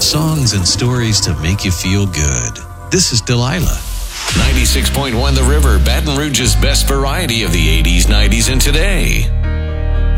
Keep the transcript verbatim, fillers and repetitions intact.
songs and stories to make you feel good. This is Delilah. ninety-six point one The River, Baton Rouge's best variety of the eighties, nineties, and today.